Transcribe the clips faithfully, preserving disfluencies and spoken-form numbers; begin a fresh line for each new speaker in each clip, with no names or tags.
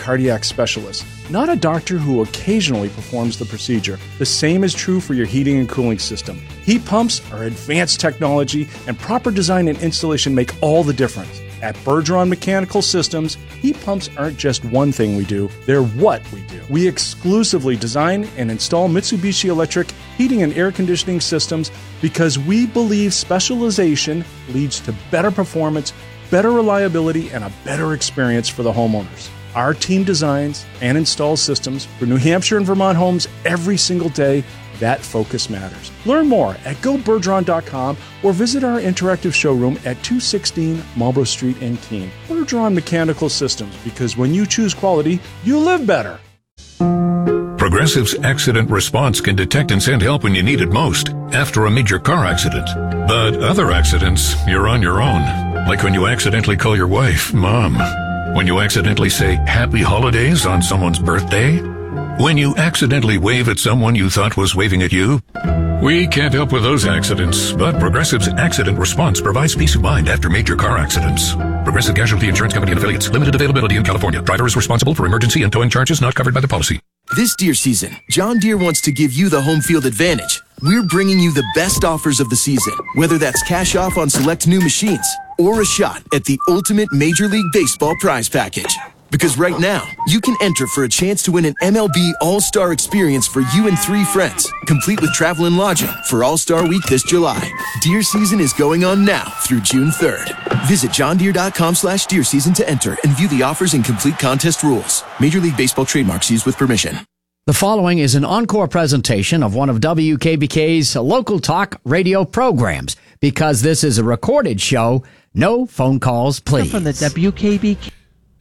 cardiac specialist, not a doctor who occasionally performs the procedure. The same is true for your heating and cooling system. Heat pumps are advanced technology, and proper design and installation make all the difference. At Bergeron Mechanical Systems, heat pumps aren't just one thing we do, they're what we do. We exclusively design and install Mitsubishi Electric heating and air conditioning systems because we believe specialization leads to better performance, better reliability, and a better experience for the homeowners. Our team designs and installs systems for New Hampshire and Vermont homes every single day. That focus matters. Learn more at go bergeron dot com or visit our interactive showroom at two sixteen Marlborough Street in Keene. Bergeron Mechanical Systems, because when you choose quality, you live better.
Progressive's Accident Response can detect and send help when you need it most after a major car accident. But other accidents, you're on your own. Like when you accidentally call your wife Mom. When you accidentally say Happy Holidays on someone's birthday. When you accidentally wave at someone you thought was waving at you. We can't help with those accidents, but Progressive's Accident Response provides peace of mind after major car accidents. Progressive Casualty Insurance Company and Affiliates. Limited availability in California. Driver is responsible for emergency and towing charges not covered by the policy.
This deer season, John Deere wants to give you the home field advantage. We're bringing you the best offers of the season, whether that's cash off on select new machines or a shot at the ultimate Major League Baseball prize package. Because right now, you can enter for a chance to win an M L B All-Star experience for you and three friends, complete with travel and lodging for All-Star Week this July. Deer season is going on now through June third. Visit john deere dot com slash deer season to enter and view the offers and complete contest rules. Major League Baseball trademarks used with permission.
The following is an encore presentation of one of W K B K's local talk radio programs. Because this is a recorded show, no phone calls, please.
From the W K B K.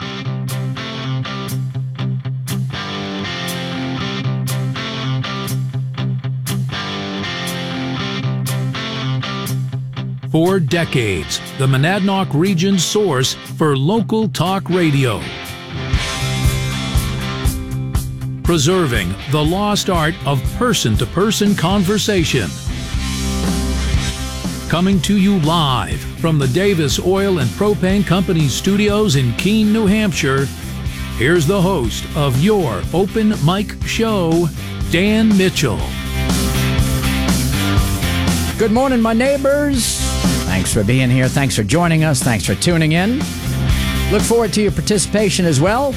For decades, the Monadnock region's source for local talk radio. Preserving the lost art of person-to-person conversation. Coming to you live from the Davis Oil and Propane Company studios in Keene, New Hampshire, here's the host of your Open Mic Show, Dan Mitchell.
Good morning, my neighbors. Thanks for being here. Thanks for joining us. Thanks for tuning in. Look forward to your participation as well.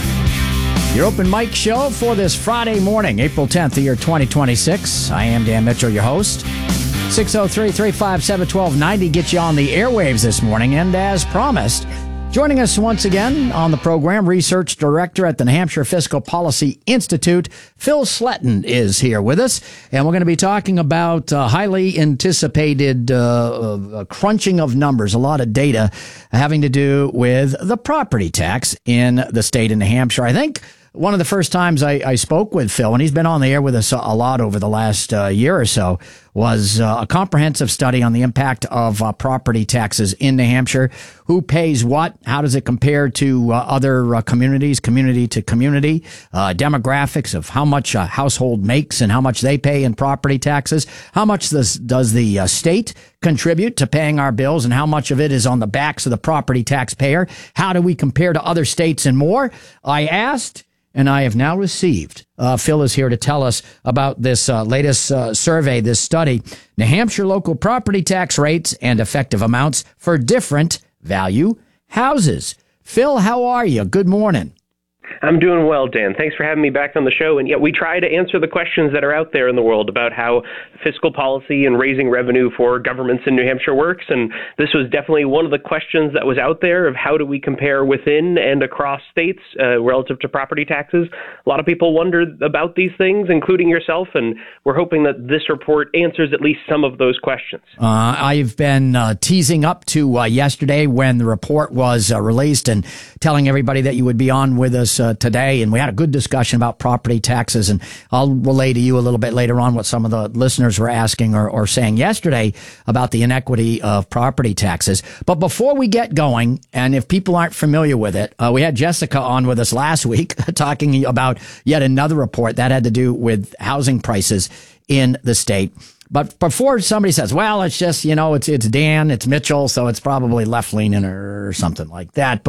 Your Open Mic Show for this Friday morning, April tenth, the year twenty twenty-six. I am Dan Mitchell, your host. six oh three, three five seven, one two nine oh gets you on the airwaves this morning. And as promised, joining us once again on the program, Research Director at the New Hampshire Fiscal Policy Institute, Phil Sletton is here with us. And we're going to be talking about uh, highly anticipated uh, uh, crunching of numbers, a lot of data having to do with the property tax in the state of New Hampshire. I think one of the first times I, I spoke with Phil, and he's been on the air with us a, a lot over the last uh, year or so, was uh, a comprehensive study on the impact of uh, property taxes in New Hampshire. Who pays what? How does it compare to uh, other uh, communities, community to community? Uh, demographics of how much a household makes and how much they pay in property taxes. How much does, does the uh, state contribute to paying our bills, and how much of it is on the backs of the property taxpayer? How do we compare to other states and more? I asked, and I have now received. Uh, Phil is here to tell us about this uh, latest uh, survey, this study, New Hampshire local property tax rates and effective amounts for different value houses. Phil, how are you? Good morning.
I'm doing well, Dan. Thanks for having me back on the show. And yet we try to answer the questions that are out there in the world about how fiscal policy and raising revenue for governments in New Hampshire works. And this was definitely one of the questions that was out there of how do we compare within and across states uh, relative to property taxes. A lot of people wondered about these things, including yourself, and we're hoping that this report answers at least some of those questions.
Uh, I've been uh, teasing up to uh, yesterday when the report was uh, released and telling everybody that you would be on with us uh, today, and we had a good discussion about property taxes, and I'll relay to you a little bit later on what some of the listeners were asking or, or saying yesterday about the inequity of property taxes. But before we get going, and if people aren't familiar with it, uh, we had Jessica on with us last week talking about yet another report that had to do with housing prices in the state. But before somebody says, well, it's just, you know, it's it's Dan, it's Mitchell, so it's probably left-leaning or something like that. But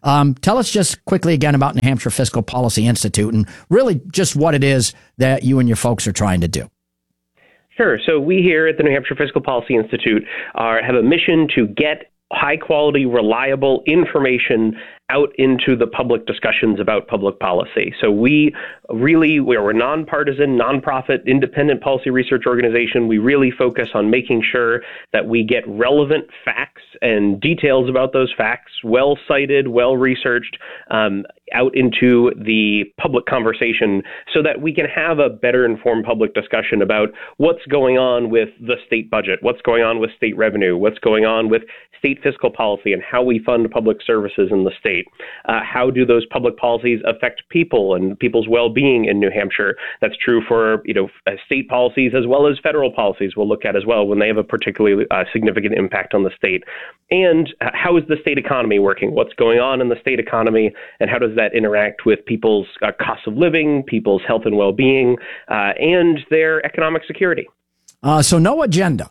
Um, tell us just quickly again about New Hampshire Fiscal Policy Institute and really just what it is that you and your folks are trying to do.
Sure. So we here at the New Hampshire Fiscal Policy Institute are, have a mission to get high quality, reliable information out into the public discussions about public policy. So we really, we're a nonpartisan, nonprofit, independent policy research organization. We really focus on making sure that we get relevant facts and details about those facts, well cited, well researched, um, out into the public conversation so that we can have a better informed public discussion about what's going on with the state budget, what's going on with state revenue, what's going on with state fiscal policy and how we fund public services in the state. Uh, how do those public policies affect people and people's well-being in New Hampshire? That's true for, you know, state policies as well as federal policies we'll look at as well when they have a particularly uh, significant impact on the state. And uh, how is the state economy working? What's going on in the state economy and how does that interact with people's uh, cost of living, people's health and well-being, uh, and their economic security?
Uh, so no agenda.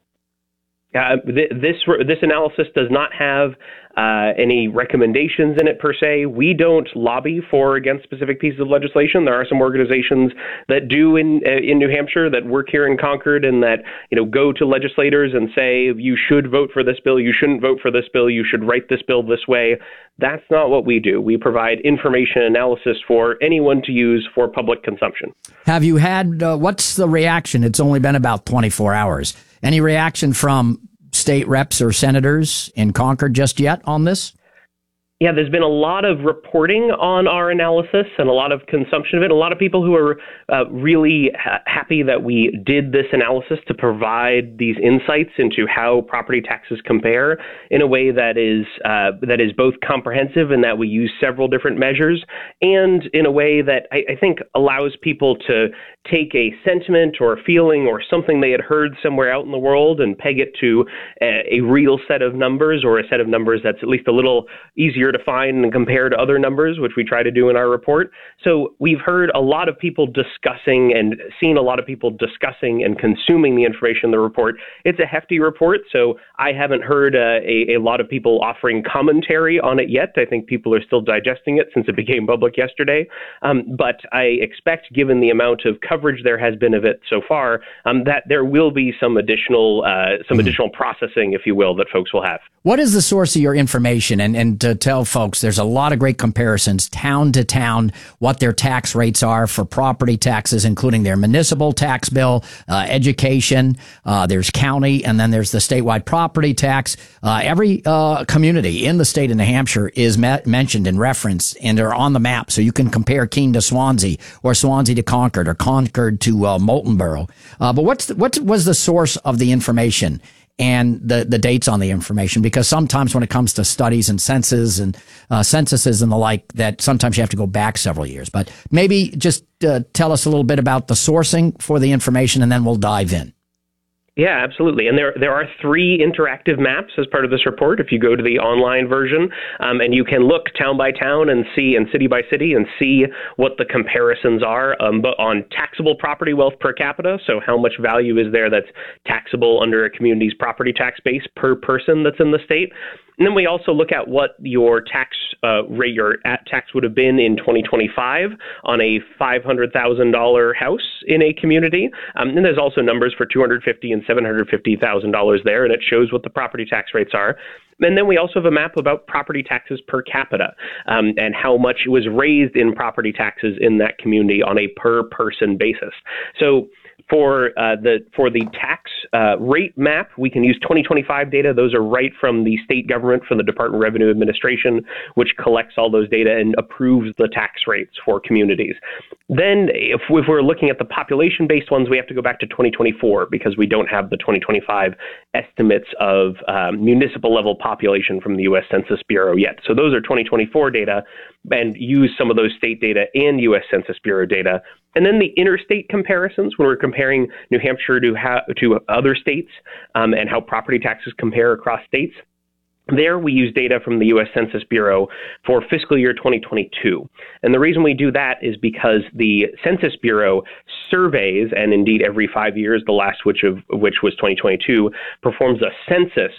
Uh, th- this this analysis does not have uh, any recommendations in it per se. We don't lobby for or against specific pieces of legislation. There are some organizations that do in uh, in New Hampshire that work here in Concord and that, you know, go to legislators and say you should vote for this bill, you shouldn't vote for this bill, you should write this bill this way. That's not what we do. We provide information analysis for anyone to use for public consumption.
Have you had uh, what's the reaction? It's only been about twenty-four hours. Any reaction from state reps or senators in Concord just yet on this?
Yeah, there's been a lot of reporting on our analysis and a lot of consumption of it. A lot of people who are uh, really ha- happy that we did this analysis to provide these insights into how property taxes compare in a way that is uh, that is both comprehensive and that we use several different measures, and in a way that I, I think allows people to take a sentiment or a feeling or something they had heard somewhere out in the world and peg it to a, a real set of numbers or a set of numbers that's at least a little easier to find and compare to other numbers, which we try to do in our report. So we've heard a lot of people discussing and seen a lot of people discussing and consuming the information in the report. It's a hefty report, so I haven't heard uh, a, a lot of people offering commentary on it yet. I think people are still digesting it since it became public yesterday. Um, but I expect, given the amount of coverage there has been of it so far, um, that there will be some additional uh, some mm. additional processing, if you will, that folks will have.
What is the source of your information? And, and to tell folks, there's a lot of great comparisons town to town, what their tax rates are for property taxes, including their municipal tax bill, uh, education, uh, there's county, and then there's the statewide property tax. Uh, every uh, community in the state of New Hampshire is met, mentioned and referenced and are on the map. So you can compare Keene to Swansea or Swansea to Concord or Concord to uh, Moultonborough. Uh, but what's the, what was the source of the information and the, the dates on the information? Because sometimes when it comes to studies and census and uh, censuses and the like, that sometimes you have to go back several years. But maybe just uh, tell us a little bit about the sourcing for the information, and then we'll dive in.
Yeah, absolutely. And there there are three interactive maps as part of this report. If you go to the online version, um, and you can look town by town and see, and city by city, and see what the comparisons are um, but on taxable property wealth per capita. So how much value is there that's taxable under a community's property tax base per person that's in the state. And then we also look at what your tax uh, rate, your at tax would have been in twenty twenty-five on a five hundred thousand dollars house in a community. Um, and there's also numbers for two hundred fifty thousand dollars and seven hundred fifty thousand dollars there, and it shows what the property tax rates are. And then we also have a map about property taxes per capita um, and how much was raised in property taxes in that community on a per person basis. So For uh, the for the tax uh, rate map, we can use twenty twenty-five data. Those are right from the state government, from the Department of Revenue Administration, which collects all those data and approves the tax rates for communities. Then if, if we're looking at the population-based ones, we have to go back to twenty twenty-four because we don't have the twenty twenty-five estimates of um, municipal-level population from the U S Census Bureau yet. So those are twenty twenty-four data, and use some of those state data and U S Census Bureau data. And then the interstate comparisons, when we're comparing New Hampshire to ha- to other states um, and how property taxes compare across states. There, we use data from the U S Census Bureau for fiscal year twenty twenty-two. And the reason we do that is because the Census Bureau surveys, and indeed every five years, the last which of which was twenty twenty-two, performs a census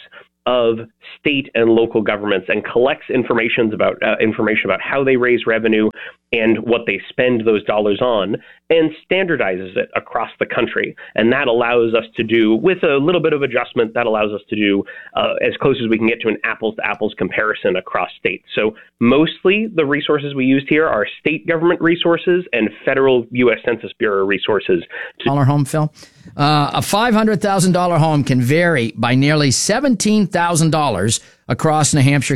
of state and local governments and collects information about uh, information about how they raise revenue and what they spend those dollars on, and standardizes it across the country. And that allows us to do, with a little bit of adjustment, that allows us to do uh, as close as we can get to an apples-to-apples comparison across states. So mostly the resources we used here are state government resources and federal U S Census Bureau resources. To-
Dollar home, Phil? Uh, a five hundred thousand dollars home can vary by nearly seventeen thousand dollars across New Hampshire